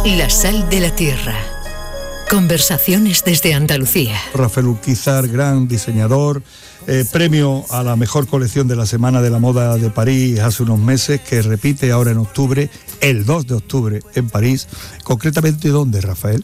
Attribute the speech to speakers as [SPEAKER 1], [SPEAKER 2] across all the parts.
[SPEAKER 1] La sal de la tierra. Conversaciones desde Andalucía.
[SPEAKER 2] Rafael Urquizar, gran diseñador, premio a la mejor colección de la Semana de la Moda de París hace unos meses, que repite ahora en octubre, el 2 de octubre en París. Concretamente, ¿dónde, Rafael?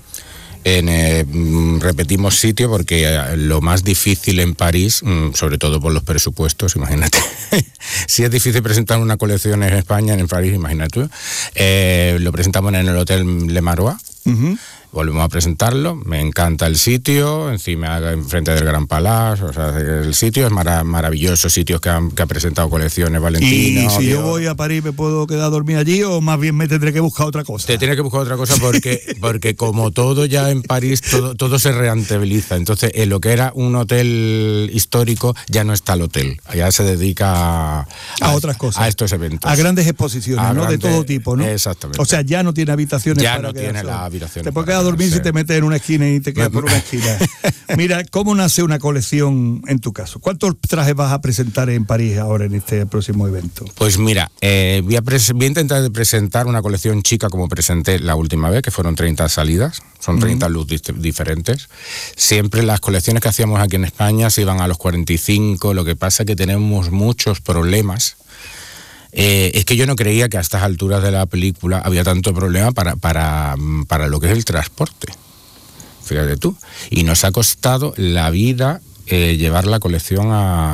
[SPEAKER 3] Repetimos sitio porque lo más difícil en París, sobre todo por los presupuestos, imagínate, si es difícil presentar una colección en España, en París, imagínate tú, lo presentamos en el Hotel Le Marois. Uh-huh. Volvemos a presentarlo, me encanta el sitio, encima enfrente del Gran Palace, o sea, el sitio es maravilloso, sitios que ha presentado colecciones Valentino.
[SPEAKER 2] ¿Y si yo voy a París me puedo quedar a dormir allí o más bien me tendré que buscar otra cosa?
[SPEAKER 3] Te tienes que buscar otra cosa porque como todo ya en París, todo se rentabiliza, entonces en lo que era un hotel histórico ya no está el hotel, ya se dedica
[SPEAKER 2] a otras cosas,
[SPEAKER 3] a estos eventos.
[SPEAKER 2] A grandes exposiciones, ¿no? De todo tipo, ¿no?
[SPEAKER 3] Exactamente.
[SPEAKER 2] O sea, ya no tiene habitaciones
[SPEAKER 3] ya
[SPEAKER 2] para
[SPEAKER 3] no tiene las habitaciones.
[SPEAKER 2] Te puedes quedar a dormir si te metes en una esquina y te quedas por una esquina. Mira, ¿cómo nace una colección en tu caso? ¿Cuántos trajes vas a presentar en París ahora en este próximo evento?
[SPEAKER 3] Pues mira, voy a intentar presentar una colección chica como presenté la última vez, que fueron 30 salidas, son 30 looks diferentes. Siempre las colecciones que hacíamos aquí en España se iban a los 45, lo que pasa es que tenemos muchos problemas. Es que yo no creía que a estas alturas de la película había tanto problema para lo que es el transporte. Fíjate tú. Y nos ha costado la vida llevar la colección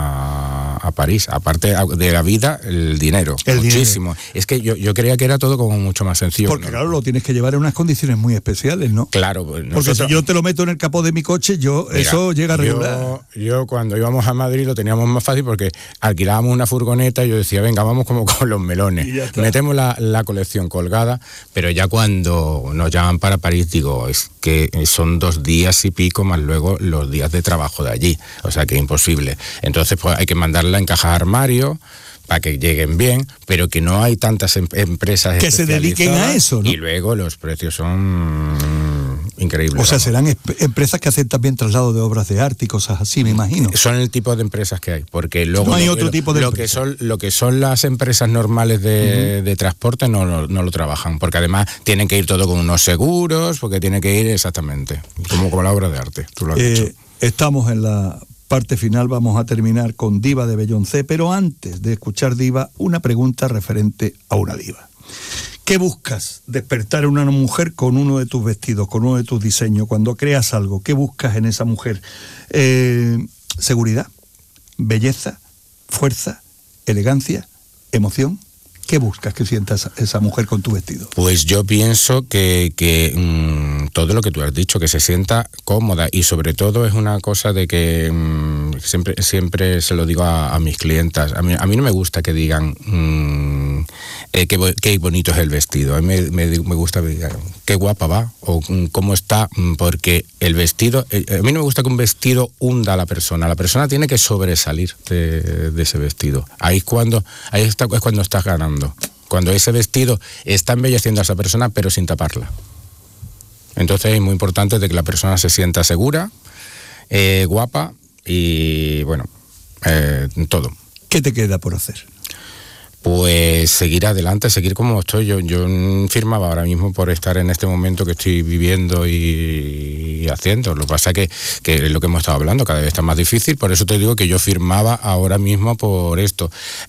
[SPEAKER 3] a París. Aparte de la vida, el dinero. Muchísimo. Es que yo creía que era todo como mucho más sencillo.
[SPEAKER 2] Porque claro, lo tienes que llevar en unas condiciones muy especiales, ¿no?
[SPEAKER 3] Claro. Pues
[SPEAKER 2] porque si yo te lo meto en el capó de mi coche, eso llega a regular.
[SPEAKER 3] Yo cuando íbamos a Madrid lo teníamos más fácil porque alquilábamos una furgoneta y yo decía, venga, vamos como con los melones. Metemos la colección colgada, pero ya cuando nos llaman para París, digo, es que son 2 días y pico más luego los días de trabajo de allí. O sea que imposible. Entonces pues hay que mandarla en cajas de armario para que lleguen bien, pero que no hay tantas empresas
[SPEAKER 2] que se dediquen a eso, ¿no?
[SPEAKER 3] Y luego los precios son increíbles.
[SPEAKER 2] O sea, serán empresas que hacen también traslado de obras de arte y cosas así, me imagino.
[SPEAKER 3] Son el tipo de empresas que hay, porque luego
[SPEAKER 2] no hay otro tipo de
[SPEAKER 3] lo que son las empresas normales de transporte no lo trabajan, porque además tienen que ir todo con unos seguros, porque tiene que ir exactamente como la obra de arte. Tú lo has dicho.
[SPEAKER 2] Estamos en la parte final, vamos a terminar con Diva de Beyoncé, pero antes de escuchar Diva, una pregunta referente a una diva. ¿Qué buscas despertar en una mujer con uno de tus vestidos, con uno de tus diseños? Cuando creas algo, ¿qué buscas en esa mujer? ¿Seguridad? ¿Belleza? ¿Fuerza? ¿Elegancia? ¿Emoción? ¿Qué buscas que sienta esa mujer con tu vestido?
[SPEAKER 3] Pues yo pienso que todo lo que tú has dicho, que se sienta cómoda, y sobre todo es una cosa de que siempre se lo digo a mis clientas. A mí no me gusta que digan qué bonito es el vestido. A mí me gusta que digan qué guapa va o cómo está, porque el vestido, a mí no me gusta que un vestido hunda a la persona. La persona tiene que sobresalir de ese vestido. Es cuando estás ganando. Cuando ese vestido está embelleciendo a esa persona, pero sin taparla. Entonces es muy importante de que la persona se sienta segura, guapa y bueno, todo.
[SPEAKER 2] ¿Qué te queda por hacer?
[SPEAKER 3] Pues seguir adelante, seguir como estoy. Yo firmaba ahora mismo por estar en este momento que estoy viviendo y haciendo. Lo que pasa que es lo que hemos estado hablando, cada vez está más difícil, por eso te digo que yo firmaba ahora mismo por esto.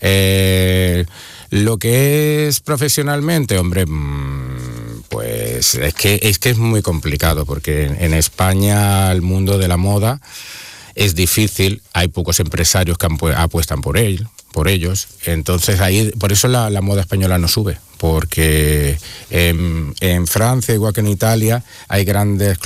[SPEAKER 3] Lo que es profesionalmente, hombre, pues es que es muy complicado, porque en España el mundo de la moda es difícil, hay pocos empresarios que apuestan por ellos, entonces ahí, por eso la moda española no sube, porque en Francia, igual que en Italia, hay grandes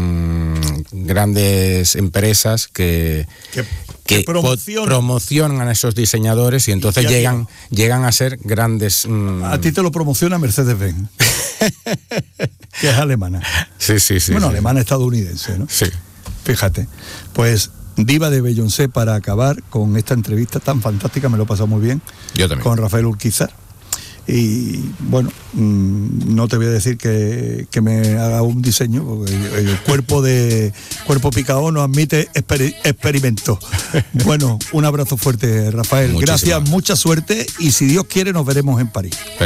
[SPEAKER 3] empresas que promocionan a esos diseñadores y entonces llegan a ser grandes...
[SPEAKER 2] A ti te lo promociona Mercedes-Benz, que es alemana.
[SPEAKER 3] Sí.
[SPEAKER 2] Bueno,
[SPEAKER 3] sí.
[SPEAKER 2] alemana estadounidense, ¿no?
[SPEAKER 3] Sí.
[SPEAKER 2] Fíjate, pues Diva de Beyoncé, para acabar con esta entrevista tan fantástica, me lo he pasado muy bien.
[SPEAKER 3] Yo también.
[SPEAKER 2] Con Rafael Urquizar. Y bueno, no te voy a decir que me haga un diseño, porque el cuerpo picado no admite experimentos. Bueno, un abrazo fuerte, Rafael.
[SPEAKER 3] Muchísimas.
[SPEAKER 2] Gracias, mucha suerte, y si Dios quiere nos veremos en París.
[SPEAKER 3] Perfecto.